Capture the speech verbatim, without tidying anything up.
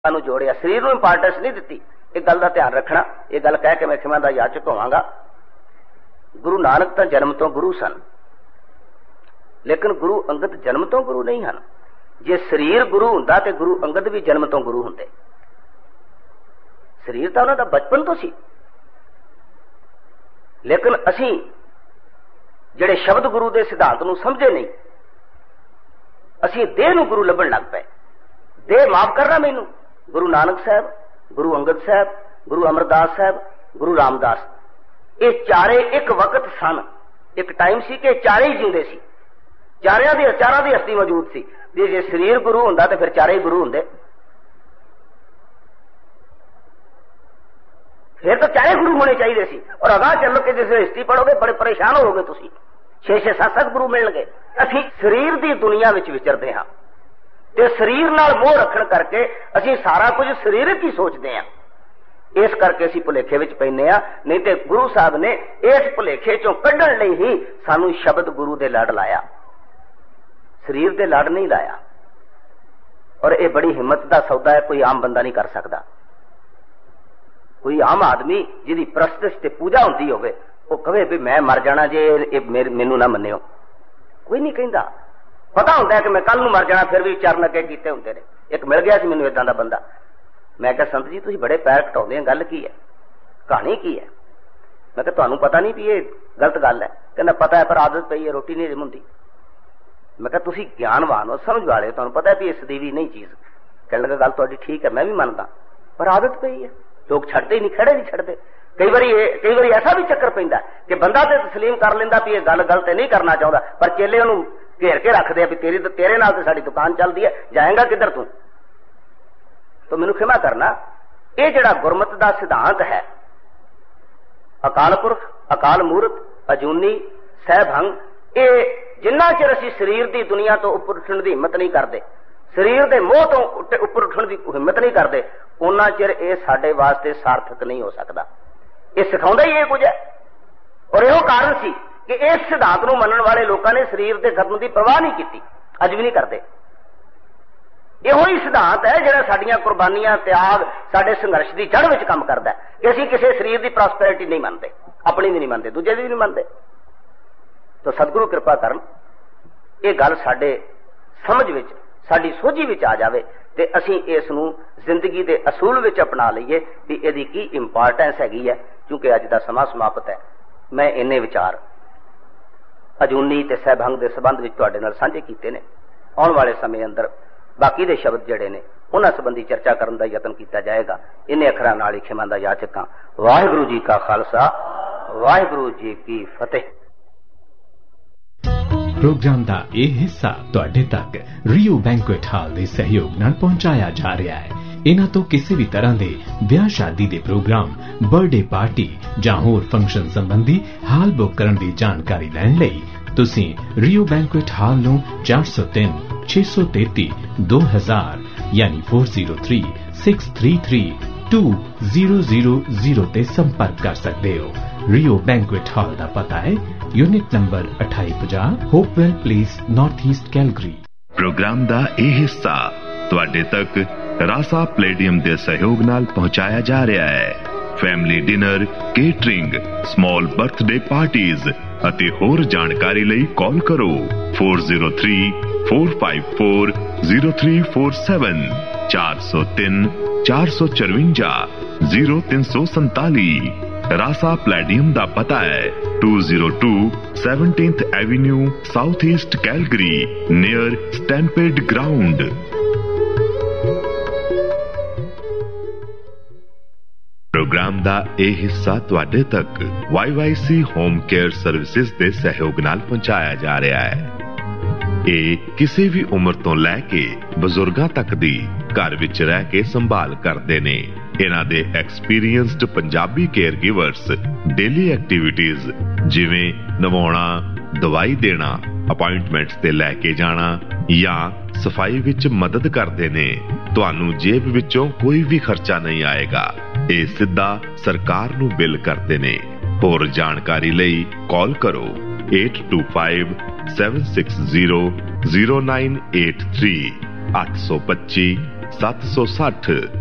जोड़िया, शरीर में इंपॉर्टेंस नहीं दी। एक गल का ध्यान रखना, ये गल कह के मैं खिमा का याचक होवांगा। गुरु नानक तो जन्म तो गुरु सन, लेकिन गुरु अंगद जन्म तो गुरु नहीं हैं। जे शरीर गुरु हुंदा ते गुरु अंगद भी जन्म तो गुरु हुंदे। शरीर तो उन्होंने बचपन तो सी, लेकिन असी जिहड़े शब्द गुरु के सिद्धांत नूं समझे नहीं, असी देह नूं गुरु लभण लग पे। देह माफ करना मैनू, गुरु नानक साहब, गुरु अंगद साहब, गुरु अमरदास साहब, गुरु रामदास, ये चारे एक वक्त सन। एक टाइम सी कि चारे ही जींदे सी, चारिया दी चारा दी हस्ती मौजूद सी। जे शरीर गुरु हुंदा तो फिर चारे ही गुरु हुंदे, फिर तो चारे गुरु होने चाहिए सी। और अगाह चल के जिस हिस्ट्री पढ़ोगे बड़े परेशान होगे तुसी, छे छे सत सत गुरु मिलणगे। असीं शरीर की दुनिया विच विचरदे हां ते शरीर नाल मोह रखण करके असीं सारा कुछ शरीरक ही सोचते हैं। इस करके असीं भुलेखे विच पैंदे हां। नहीं तो गुरु साहब ने इस भुलेखे चों कढण लई ही सानू शब्द गुरु दे लड़ लाया, शरीर दे लड़ नहीं लाया। और यह बड़ी हिम्मत का सौदा है, कोई आम बंदा नहीं कर सकता। कोई आम आदमी जिहदी प्रस्तिश ते पूजा हुंदी होवे वो कहे भी मैं मर जाना जे मैनू ना मन्नियो, कोई नहीं कहंदा। पता होंदा है कि मैं कल नूं मर जाना, फिर भी चरण अगे कीते हुंदे ने। एक मिल गया सी मैनू इदां दा बंदा। मैं कहा संत जी तुसीं बड़े पैर घटाउंदे हो, गल की है, कहानी की है? मैं कहा तुहानूं पता नहीं भी ये गलत गल है? कहना पता है पर आदत पई है, रोटी नहीं हजम हुंदी। मैं कहा तुसीं ज्ञानवान हो, समझ वाले हो, तुहानूं पता है भी ये सदीवी नहीं चीज। कहने लगा गल तुहाडी ठीक है, मैं भी मनदा, पर आदत पई है, लोग छड्डदे ही नहीं, खड़े नहीं छड्डदे। कई बार कई बार ऐसा भी चक्कर पैंदा कि बंदा तो तस्लीम कर लेंदा भी ये गल गलत नहीं करना चाहता, पर चेले उन्होंने घेर के रखते भी तेरी तेरे नाल तो साडी दुकान चलती है, जाएगा किधर तू? तो मैनू खिमा करना, ये जिहड़ा गुरमत का सिद्धांत है, अकाल पुरख, अकाल मूर्त, अजूनी, सहभंग, ये जिन्ना चिर असीं शरीर की दुनिया तो उपर उठण की हिम्मत नहीं करते, शरीर के मोह तो उपर उठण की हिम्मत नहीं करते, उन्ना चिर ये साडे वास्ते सार्थक नहीं हो सकता। ये सिखाउंदा ही ये कुछ है। और यो कारण सी कि इस सिद्धांत नूं मनण वाले लोगों ने शरीर के खत्म की परवाह नहीं की, अज भी नहीं करते। इहो ही सिद्धांत है जिहड़ा साडीआं कुर्बानियां, त्याग, साडे संघर्ष की जड़ विच काम करदा है कि असीं किसी शरीर की प्रॉस्पैरिटी नहीं मनते, अपनी भी नहीं मनते, दूजे की भी नहीं मनते। तो सतगुरु कृपा करन ये गल साडे समझ विच, साडी सोझी विच आ जावे ते असीं इस नूं जिंदगी के असूल विच अपना लईए भी इहदी की इंपॉर्टेंस हैगी है। क्योंकि अज दा समां समाप्त है। मैं इन्ने विचार अजूनी ते सहभंग के संबंध विच तुहाडे नाल साझे कीते ने। आउण वाले समय अंदर बाकी दे शब्द जिहड़े ने उन्हां संबंधी चर्चा करन दा यतन कीता जाएगा। इन्ने अखरां नाल ही खिमा दा याचक हां। वाहिगुरू जी का खालसा, वाहिगुरू जी की फतेह। प्रोग्राम का यह हिस्सा तुहाडे तक रियो बैंकुएट हाल के सहयोग नाल पहुंचाया जा रहा है। इन्हां तो किसी भी तरह के ब्याह शादी के प्रोग्राम, बर्थडे पार्टी जां होर फंक्शन संबंधी हाल बुक करने की जानकारी लैण लई तुसीं रियो बैंकुएट हाल नूं चार सौ तीन छे सौ तेती दो हजार यानी four zero three six three three to zero zero zero ते संपर्क कर सकते हो। रियो बैंकुएट हॉल का पता है यूनिट नंबर अठाई पचास Hopewell place, north east Calgary. Programme का यह हिस्सा तुहाडे तक रासा प्लेडियम के सहयोग नाल पहुंचाया जा रहा है। Family dinner, catering, small birthday parties अते होर जानकारी लई कॉल करो four zero three four five four zero three four seven चार सौ तीन चार सौ चरवंजा जीरो तीन सौ संताली। रासा प्लेडियम का पता है to zero to seventeenth Avenue, south east Calgary, near stampede ground. Programme का यह हिस्सा तुहाडे तक Y Y C home care services के सहयोग नाल पहुंचाया जा रहा है। ये किसी भी उम्र तो लैके बजुर्गों तक दी घर विच रह के संभाल करते ने। इन्हां दे experienced Punjabi care givers daily activities जिवें नवाउणा, दवाई देना, अपॉइंटमेंट्स ते लैके जाना या सफाई विच मदद करते ने। तुहानू जेब विचों कोई भी खर्चा नहीं आएगा, ये सीधा सरकार नू बिल करते ने। होर जानकारी लई कॉल करो eight to five seven six zero zero nine eight three, अठ सौ पच्ची ਸੱਤ ਸੌ ਸੱਠ।